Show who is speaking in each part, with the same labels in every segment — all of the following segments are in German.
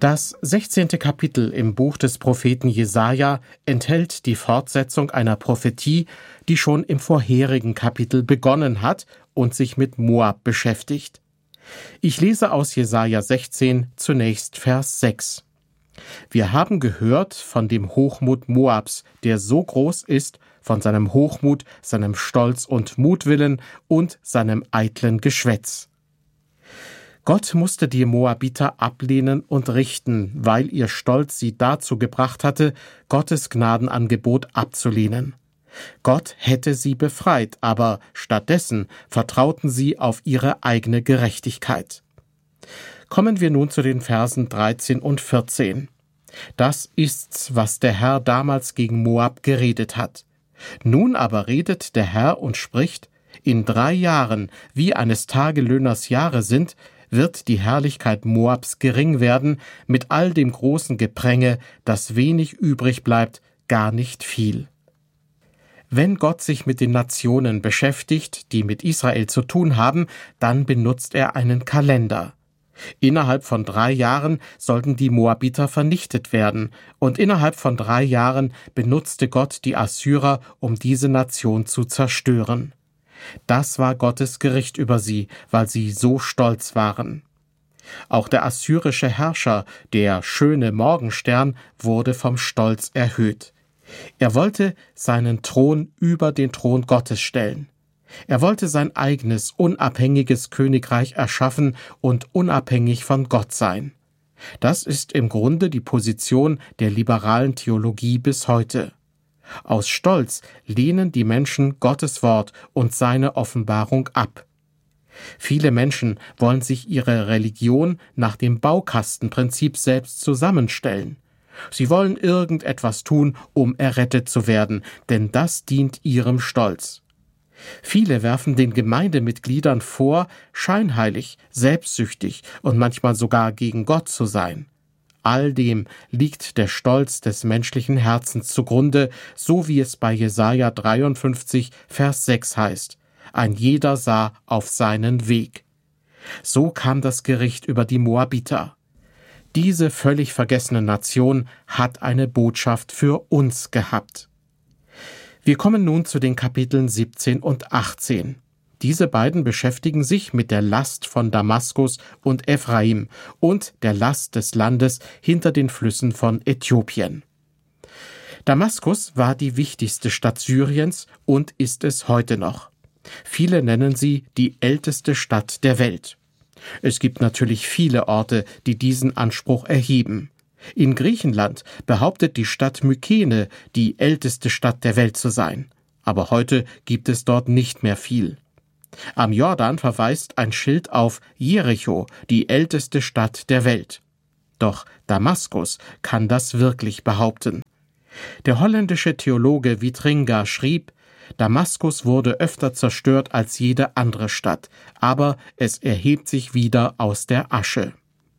Speaker 1: Das 16. Kapitel im Buch des Propheten Jesaja enthält die Fortsetzung einer Prophetie, die schon im vorherigen Kapitel begonnen hat und sich mit Moab beschäftigt. Ich lese aus Jesaja 16 zunächst Vers 6. Wir haben gehört von dem Hochmut Moabs, der so groß ist, von seinem Hochmut, seinem Stolz und Mutwillen und seinem eitlen Geschwätz. Gott musste die Moabiter ablehnen und richten, weil ihr Stolz sie dazu gebracht hatte, Gottes Gnadenangebot abzulehnen. Gott hätte sie befreit, aber stattdessen vertrauten sie auf ihre eigene Gerechtigkeit. Kommen wir nun zu den Versen 13 und 14. Das ist's, was der Herr damals gegen Moab geredet hat. Nun aber redet der Herr und spricht: In 3 Jahren, wie eines Tagelöhners Jahre sind, wird die Herrlichkeit Moabs gering werden, mit all dem großen Gepränge, dass wenig übrig bleibt, gar nicht viel. Wenn Gott sich mit den Nationen beschäftigt, die mit Israel zu tun haben, dann benutzt er einen Kalender. Innerhalb von 3 Jahren sollten die Moabiter vernichtet werden, und innerhalb von 3 Jahren benutzte Gott die Assyrer, um diese Nation zu zerstören. Das war Gottes Gericht über sie, weil sie so stolz waren. Auch der assyrische Herrscher, der schöne Morgenstern, wurde vom Stolz erhöht. Er wollte seinen Thron über den Thron Gottes stellen. Er wollte sein eigenes, unabhängiges Königreich erschaffen und unabhängig von Gott sein. Das ist im Grunde die Position der liberalen Theologie bis heute. Aus Stolz lehnen die Menschen Gottes Wort und seine Offenbarung ab. Viele Menschen wollen sich ihre Religion nach dem Baukastenprinzip selbst zusammenstellen. Sie wollen irgendetwas tun, um errettet zu werden, denn das dient ihrem Stolz. Viele werfen den Gemeindemitgliedern vor, scheinheilig, selbstsüchtig und manchmal sogar gegen Gott zu sein. All dem liegt der Stolz des menschlichen Herzens zugrunde, so wie es bei Jesaja 53, Vers 6 heißt: Ein jeder sah auf seinen Weg. So kam das Gericht über die Moabiter. Diese völlig vergessene Nation hat eine Botschaft für uns gehabt. Wir kommen nun zu den Kapiteln 17 und 18. Diese beiden beschäftigen sich mit der Last von Damaskus und Ephraim und der Last des Landes hinter den Flüssen von Äthiopien. Damaskus war die wichtigste Stadt Syriens und ist es heute noch. Viele nennen sie die älteste Stadt der Welt. Es gibt natürlich viele Orte, die diesen Anspruch erheben. In Griechenland behauptet die Stadt Mykene, die älteste Stadt der Welt zu sein. Aber heute gibt es dort nicht mehr viel. Am Jordan verweist ein Schild auf Jericho, die älteste Stadt der Welt. Doch Damaskus kann das wirklich behaupten. Der holländische Theologe Vitringa schrieb: Damaskus wurde öfter zerstört als jede andere Stadt, aber es erhebt sich wieder aus der Asche.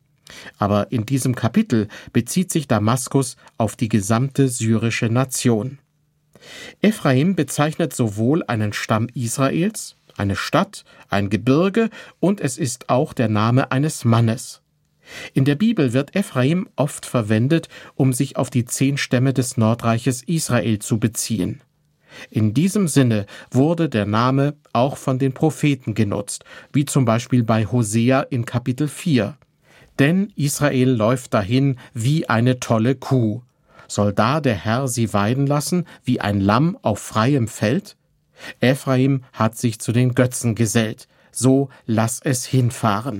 Speaker 1: Aber in diesem Kapitel bezieht sich Damaskus auf die gesamte syrische Nation. Ephraim bezeichnet sowohl einen Stamm Israels, eine Stadt, ein Gebirge, und es ist auch der Name eines Mannes. In der Bibel wird Ephraim oft verwendet, um sich auf die 10 Stämme des Nordreiches Israel zu beziehen. In diesem Sinne wurde der Name auch von den Propheten genutzt, wie zum Beispiel bei Hosea in Kapitel 4. Denn Israel läuft dahin wie eine tolle Kuh. Soll da der Herr sie weiden lassen wie ein Lamm auf freiem Feld? Ephraim hat sich zu den Götzen gesellt, so lass es hinfahren.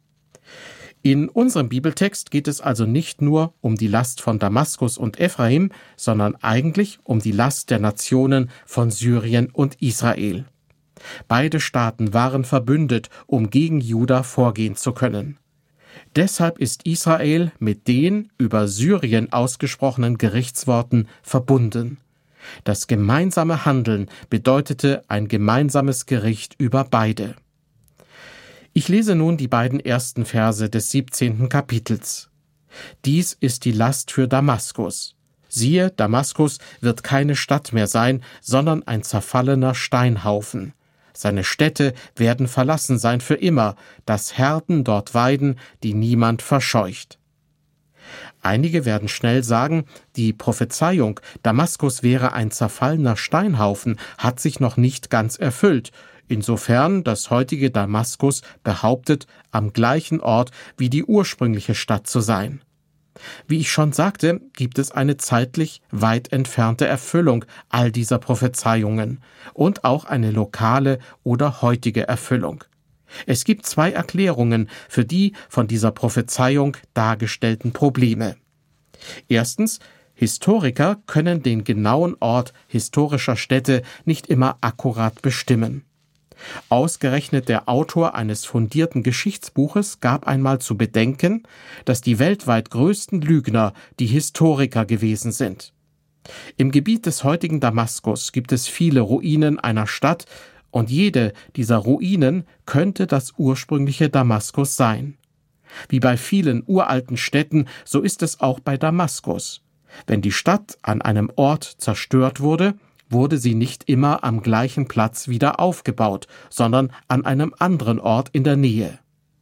Speaker 1: In unserem Bibeltext geht es also nicht nur um die Last von Damaskus und Ephraim, sondern eigentlich um die Last der Nationen von Syrien und Israel. Beide Staaten waren verbündet, um gegen Juda vorgehen zu können. Deshalb ist Israel mit den über Syrien ausgesprochenen Gerichtsworten verbunden. Das gemeinsame Handeln bedeutete ein gemeinsames Gericht über beide. Ich lese nun die beiden ersten Verse des 17. Kapitels. Dies ist die Last für Damaskus. Siehe, Damaskus wird keine Stadt mehr sein, sondern ein zerfallener Steinhaufen. Seine Städte werden verlassen sein für immer, dass Herden dort weiden, die niemand verscheucht. Einige werden schnell sagen, die Prophezeiung, Damaskus wäre ein zerfallener Steinhaufen, hat sich noch nicht ganz erfüllt, insofern das heutige Damaskus behauptet, am gleichen Ort wie die ursprüngliche Stadt zu sein. Wie ich schon sagte, gibt es eine zeitlich weit entfernte Erfüllung all dieser Prophezeiungen und auch eine lokale oder heutige Erfüllung. Es gibt zwei Erklärungen für die von dieser Prophezeiung dargestellten Probleme. Erstens, Historiker können den genauen Ort historischer Städte nicht immer akkurat bestimmen. Ausgerechnet der Autor eines fundierten Geschichtsbuches gab einmal zu bedenken, dass die weltweit größten Lügner die Historiker gewesen sind. Im Gebiet des heutigen Damaskus gibt es viele Ruinen einer Stadt, und jede dieser Ruinen könnte das ursprüngliche Damaskus sein. Wie bei vielen uralten Städten, so ist es auch bei Damaskus. Wenn die Stadt an einem Ort zerstört wurde, wurde sie nicht immer am gleichen Platz wieder aufgebaut, sondern an einem anderen Ort in der Nähe.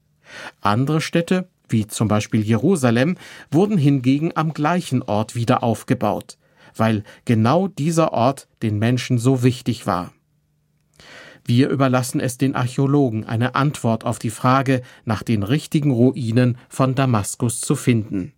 Speaker 1: Andere Städte, wie zum Beispiel Jerusalem, wurden hingegen am gleichen Ort wieder aufgebaut, weil genau dieser Ort den Menschen so wichtig war. Wir überlassen es den Archäologen, eine Antwort auf die Frage nach den richtigen Ruinen von Damaskus zu finden.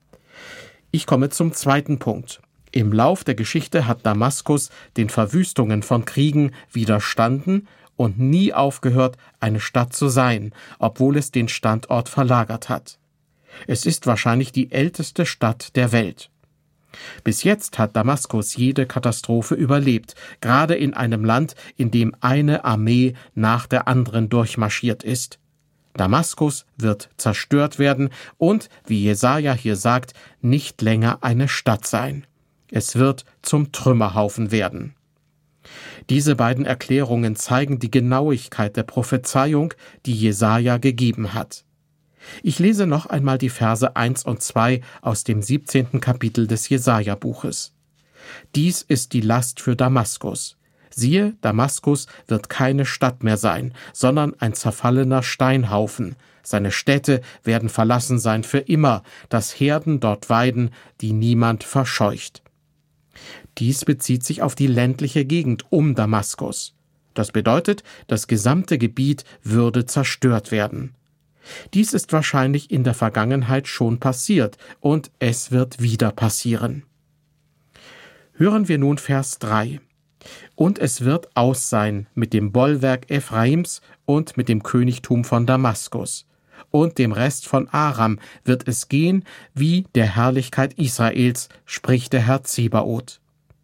Speaker 1: Ich komme zum zweiten Punkt. Im Lauf der Geschichte hat Damaskus den Verwüstungen von Kriegen widerstanden und nie aufgehört, eine Stadt zu sein, obwohl es den Standort verlagert hat. Es ist wahrscheinlich die älteste Stadt der Welt. Bis jetzt hat Damaskus jede Katastrophe überlebt, gerade in einem Land, in dem eine Armee nach der anderen durchmarschiert ist. Damaskus wird zerstört werden und, wie Jesaja hier sagt, nicht länger eine Stadt sein. Es wird zum Trümmerhaufen werden. Diese beiden Erklärungen zeigen die Genauigkeit der Prophezeiung, die Jesaja gegeben hat. Ich lese noch einmal die Verse 1 und 2 aus dem 17. Kapitel des Jesaja-Buches. Dies ist die Last für Damaskus. Siehe, Damaskus wird keine Stadt mehr sein, sondern ein zerfallener Steinhaufen. Seine Städte werden verlassen sein für immer, dass Herden dort weiden, die niemand verscheucht. Dies bezieht sich auf die ländliche Gegend um Damaskus. Das bedeutet, das gesamte Gebiet würde zerstört werden. Dies ist wahrscheinlich in der Vergangenheit schon passiert und es wird wieder passieren. Hören wir nun Vers 3. Und es wird aus sein mit dem Bollwerk Ephraims und mit dem Königtum von Damaskus. Und dem Rest von Aram wird es gehen wie der Herrlichkeit Israels, spricht der Herr Zebaoth.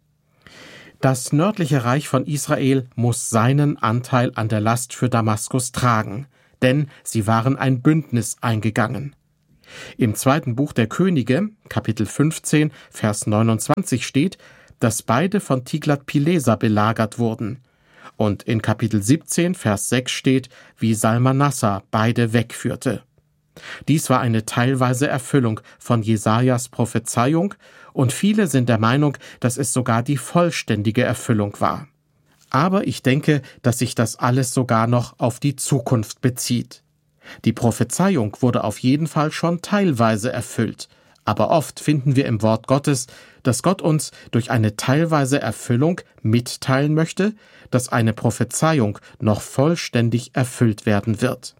Speaker 1: Das nördliche Reich von Israel muss seinen Anteil an der Last für Damaskus tragen, denn sie waren ein Bündnis eingegangen. Im 2. Buch der Könige, Kapitel 15, Vers 29 steht, dass beide von Tiglat-Pileser belagert wurden. Und in Kapitel 17, Vers 6 steht, wie Salmanassar beide wegführte. Dies war eine teilweise Erfüllung von Jesajas Prophezeiung und viele sind der Meinung, dass es sogar die vollständige Erfüllung war. Aber ich denke, dass sich das alles sogar noch auf die Zukunft bezieht. Die Prophezeiung wurde auf jeden Fall schon teilweise erfüllt, aber oft finden wir im Wort Gottes, dass Gott uns durch eine teilweise Erfüllung mitteilen möchte, dass eine Prophezeiung noch vollständig erfüllt werden wird.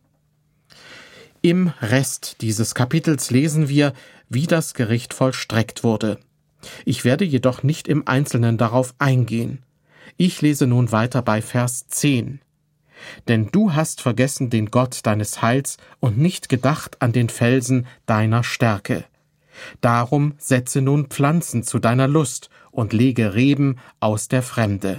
Speaker 1: Im Rest dieses Kapitels lesen wir, wie das Gericht vollstreckt wurde. Ich werde jedoch nicht im Einzelnen darauf eingehen. Ich lese nun weiter bei Vers 10. Denn du hast vergessen den Gott deines Heils und nicht gedacht an den Felsen deiner Stärke. Darum setze nun Pflanzen zu deiner Lust und lege Reben aus der Fremde.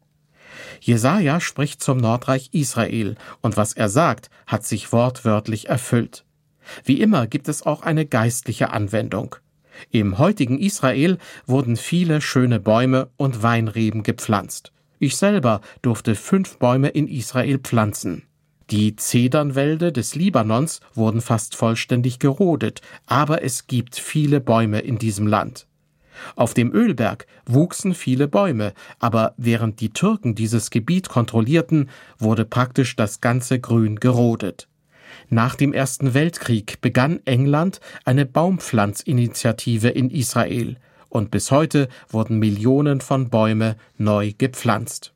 Speaker 1: Jesaja spricht zum Nordreich Israel, und was er sagt, hat sich wortwörtlich erfüllt. Wie immer gibt es auch eine geistliche Anwendung. Im heutigen Israel wurden viele schöne Bäume und Weinreben gepflanzt. Ich selber durfte 5 Bäume in Israel pflanzen. Die Zedernwälder des Libanons wurden fast vollständig gerodet, aber es gibt viele Bäume in diesem Land. Auf dem Ölberg wuchsen viele Bäume, aber während die Türken dieses Gebiet kontrollierten, wurde praktisch das ganze Grün gerodet. Nach dem Ersten Weltkrieg begann England eine Baumpflanzinitiative in Israel und bis heute wurden Millionen von Bäumen neu gepflanzt.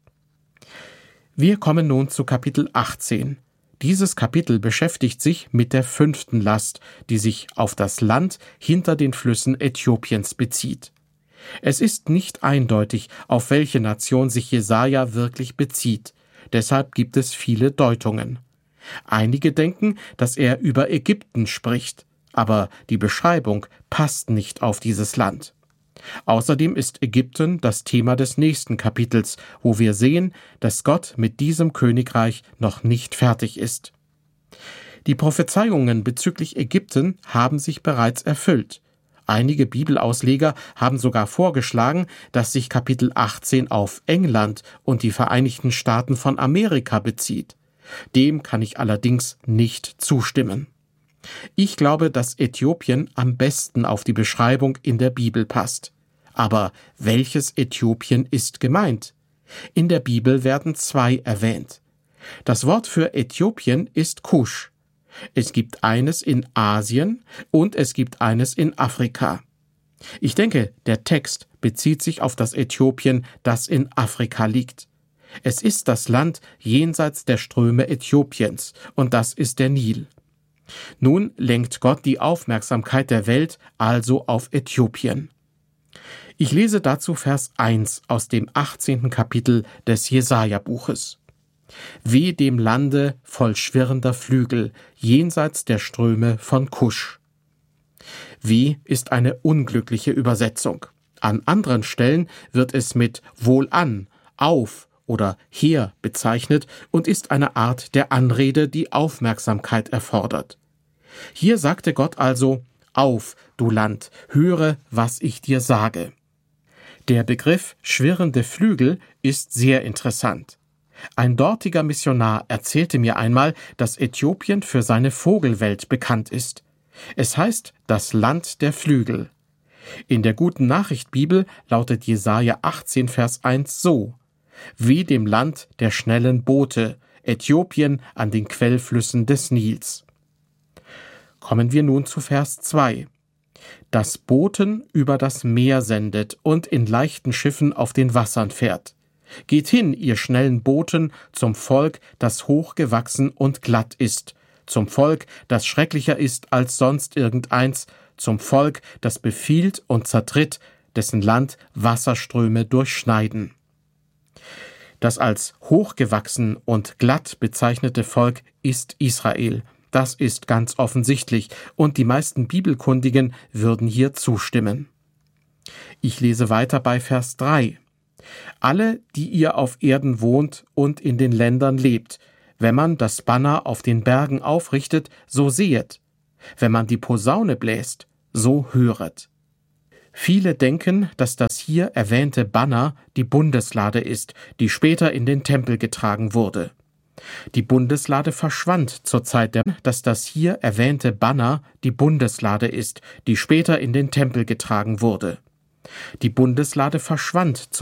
Speaker 1: Wir kommen nun zu Kapitel 18. Dieses Kapitel beschäftigt sich mit der 5. Last, die sich auf das Land hinter den Flüssen Äthiopiens bezieht. Es ist nicht eindeutig, auf welche Nation sich Jesaja wirklich bezieht. Deshalb gibt es viele Deutungen. Einige denken, dass er über Ägypten spricht, aber die Beschreibung passt nicht auf dieses Land. Außerdem ist Ägypten das Thema des nächsten Kapitels, wo wir sehen, dass Gott mit diesem Königreich noch nicht fertig ist. Die Prophezeiungen bezüglich Ägypten haben sich bereits erfüllt. Einige Bibelausleger haben sogar vorgeschlagen, dass sich Kapitel 18 auf England und die Vereinigten Staaten von Amerika bezieht. Dem kann ich allerdings nicht zustimmen. Ich glaube, dass Äthiopien am besten auf die Beschreibung in der Bibel passt. Aber welches Äthiopien ist gemeint? In der Bibel werden 2 erwähnt. Das Wort für Äthiopien ist Kusch. Es gibt eines in Asien und es gibt eines in Afrika. Ich denke, der Text bezieht sich auf das Äthiopien, das in Afrika liegt. Es ist das Land jenseits der Ströme Äthiopiens, und das ist der Nil. Nun lenkt Gott die Aufmerksamkeit der Welt also auf Äthiopien. Ich lese dazu Vers 1 aus dem 18. Kapitel des Jesaja-Buches. Weh dem Lande voll schwirrender Flügel, jenseits der Ströme von Kusch. Weh ist eine unglückliche Übersetzung. An anderen Stellen wird es mit wohlan, auf oder her bezeichnet und ist eine Art der Anrede, die Aufmerksamkeit erfordert. Hier sagte Gott also: Auf, du Land, höre, was ich dir sage. Der Begriff schwirrende Flügel ist sehr interessant. Ein dortiger Missionar erzählte mir einmal, dass Äthiopien für seine Vogelwelt bekannt ist. Es heißt das Land der Flügel. In der Guten Nachricht Bibel lautet Jesaja 18, Vers 1 so: Weh dem Land der schnellen Boote, Äthiopien an den Quellflüssen des Nils. Kommen wir nun zu Vers 2. Das Boten über das Meer sendet und in leichten Schiffen auf den Wassern fährt. Geht hin, ihr schnellen Booten, zum Volk, das hochgewachsen und glatt ist, zum Volk, das schrecklicher ist als sonst irgendeins, zum Volk, das befiehlt und zertritt, dessen Land Wasserströme durchschneiden. Das als hochgewachsen und glatt bezeichnete Volk ist Israel. Das ist ganz offensichtlich, und die meisten Bibelkundigen würden hier zustimmen. Ich lese weiter bei Vers 3. Alle, die ihr auf Erden wohnt und in den Ländern lebt, wenn man das Banner auf den Bergen aufrichtet, so sehet. Wenn man die Posaune bläst, so höret. Viele denken, dass das hier erwähnte Banner die Bundeslade ist, die später in den Tempel getragen wurde. Die Bundeslade verschwand zur Zeit dass das hier erwähnte Banner die Bundeslade ist, die später in den Tempel getragen wurde. Die Bundeslade verschwand